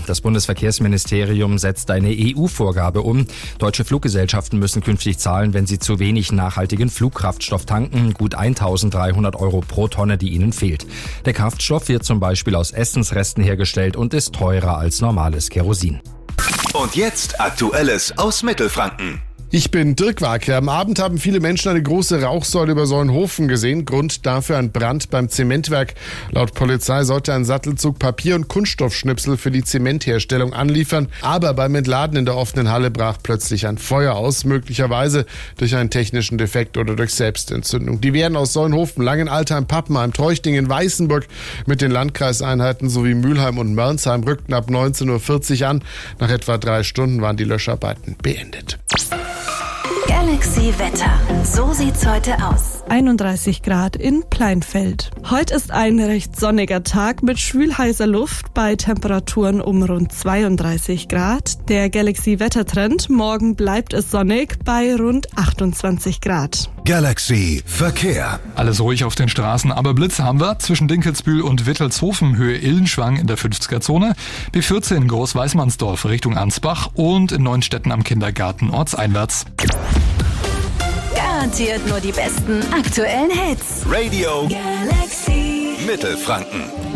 Das Bundesverkehrsministerium setzt eine EU-Vorgabe um. Deutsche Fluggesellschaften müssen künftig zahlen, wenn sie zu wenig nachhaltigen Flugkraftstoff tanken. Gut 1.300 € pro Tonne, die ihnen fehlt. Der Kraftstoff wird zum Beispiel aus Essensresten hergestellt und ist teurer als normales Kerosin. Und jetzt Aktuelles aus Mittelfranken. Ich bin Dirk Wagner. Am Abend haben viele Menschen eine große Rauchsäule über Solnhofen gesehen. Grund dafür ein Brand beim Zementwerk. Laut Polizei sollte ein Sattelzug Papier- und Kunststoffschnipsel für die Zementherstellung anliefern. Aber beim Entladen in der offenen Halle brach plötzlich ein Feuer aus, möglicherweise durch einen technischen Defekt oder durch Selbstentzündung. Die Wehren aus Solnhofen, Langenaltheim, Pappenheim, Treuchtingen, Weißenburg mit den Landkreiseinheiten sowie Mülheim und Mörnsheim rückten ab 19.40 Uhr an. Nach etwa 3 Stunden waren die Löscharbeiten beendet. Galaxy Wetter. So sieht's heute aus. 31 Grad in Pleinfeld. Heute ist ein recht sonniger Tag mit schwülheißer Luft bei Temperaturen um rund 32 Grad. Der Galaxy-Wettertrend. Morgen bleibt es sonnig bei rund 28 Grad. Galaxy Verkehr. Alles ruhig auf den Straßen, aber Blitze haben wir. Zwischen Dinkelsbühl und Wittelshofen Höhe Illenschwang in der 50er-Zone. B14 Groß-Weißmannsdorf Richtung Ansbach und in Neuenstetten am Kindergarten ortseinwärts. Garantiert nur die besten aktuellen Hits. Radio Galaxy Mittelfranken.